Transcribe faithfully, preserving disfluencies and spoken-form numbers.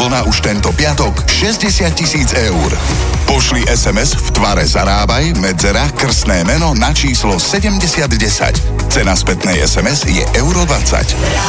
vlna už tento piatok šesťdesiat tisíc eur. Pošli es em es v tvare Zarábaj, medzera, krstné meno na číslo sedemdesiat desať. Cena spätnej es em es je euro dvadsať.